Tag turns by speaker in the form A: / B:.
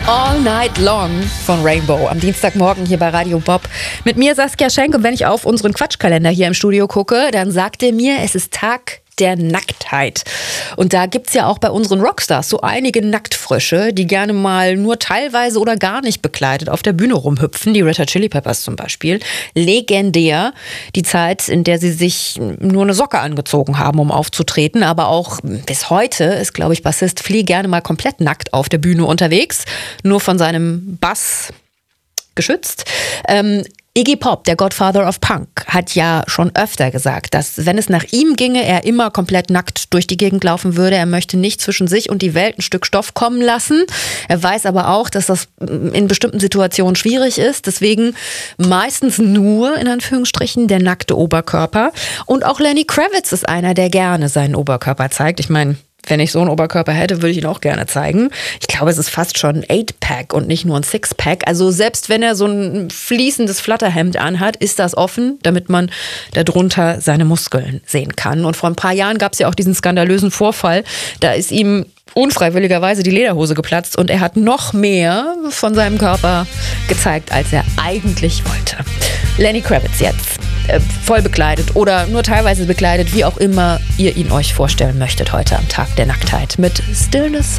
A: All Night Long von Rainbow am Dienstagmorgen hier bei Radio Bob. Mit mir Saskia Schenk, und wenn ich auf unseren Quatschkalender hier im Studio gucke, dann sagt er mir, es ist Tag der Nacktheit. Und da gibt's ja auch bei unseren Rockstars so einige Nacktfrösche, die gerne mal nur teilweise oder gar nicht bekleidet auf der Bühne rumhüpfen. Die Red Hot Chili Peppers zum Beispiel. Legendär. Die Zeit, in der sie sich nur eine Socke angezogen haben, um aufzutreten. Aber auch bis heute ist, glaube ich, Bassist Flea gerne mal komplett nackt auf der Bühne unterwegs. Nur von seinem Bass geschützt. Iggy Pop, der Godfather of Punk, hat ja schon öfter gesagt, dass, wenn es nach ihm ginge, er immer komplett nackt durch die Gegend laufen würde. Er möchte nicht zwischen sich und die Welt ein Stück Stoff kommen lassen. Er weiß aber auch, dass das in bestimmten Situationen schwierig ist. Deswegen meistens nur, in Anführungsstrichen, der nackte Oberkörper. Und auch Lenny Kravitz ist einer, der gerne seinen Oberkörper zeigt. Ich meine, wenn ich so einen Oberkörper hätte, würde ich ihn auch gerne zeigen. Ich glaube, es ist fast schon ein 8-Pack und nicht nur ein 6-Pack. Also selbst wenn er so ein fließendes Flatterhemd anhat, ist das offen, damit man darunter seine Muskeln sehen kann. Und vor ein paar Jahren gab es ja auch diesen skandalösen Vorfall. Da ist ihm unfreiwilligerweise die Lederhose geplatzt und er hat noch mehr von seinem Körper gezeigt, als er eigentlich wollte. Lenny Kravitz jetzt. Voll bekleidet oder nur teilweise bekleidet, wie auch immer ihr ihn euch vorstellen möchtet heute am Tag der Nacktheit mit Stillness